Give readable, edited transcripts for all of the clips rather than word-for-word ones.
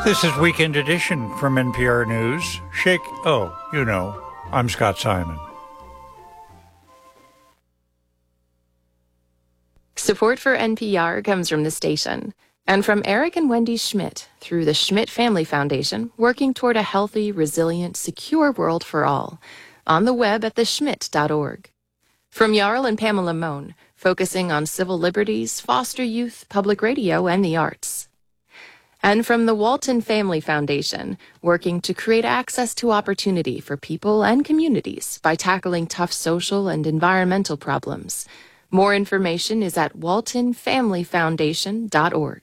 This is Weekend Edition from NPR News. I'm Scott Simon. Support for NPR comes from the station and from Eric and Wendy Schmidt through the Schmidt Family Foundation, working toward a healthy, resilient, secure world for all. On the web at theschmidt.org. From Jarl and Pamela Mohn, focusing on civil liberties, foster youth, public radio, and the arts. And from the Walton Family Foundation, working to create access to opportunity for people and communities by tackling tough social and environmental problems. More information is at waltonfamilyfoundation.org.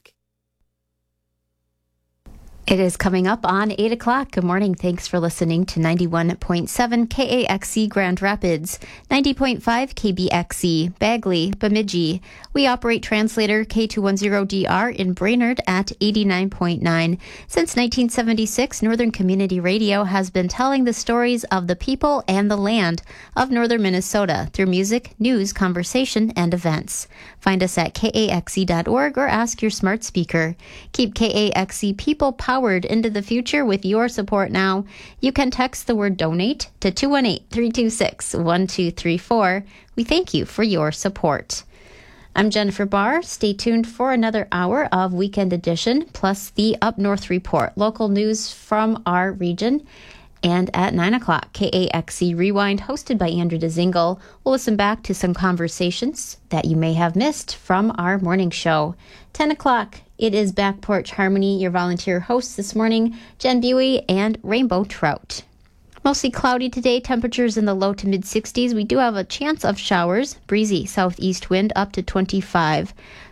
It is coming up on 8 o'clock. Good morning. Thanks for listening to 91.7 KAXE Grand Rapids, 90.5 KBXE Bagley, Bemidji. We operate translator K210DR in Brainerd at 89.9. Since 1976, Northern Community Radio has been telling the stories of the people and the land of northern Minnesota through music, news, conversation, and events. Find us at kaxe.org or ask your smart speaker. Keep KAXE people powered into the future with your support now. You can text the word donate to 218-326-1234. We thank you for your support. I'm Jennifer Barr. Stay tuned for another hour of Weekend Edition, plus the Up North Report, local news from our region. And at 9 o'clock, KAXE Rewind, hosted by Andrew DeZingle. We'll listen back to some conversations that you may have missed from our morning show. 10 o'clock, it is Back Porch Harmony. Your volunteer hosts this morning, Jen Buey and Rainbow Trout. Mostly cloudy today, temperatures in the low to mid-60s. We do have a chance of showers, breezy southeast wind up to 25.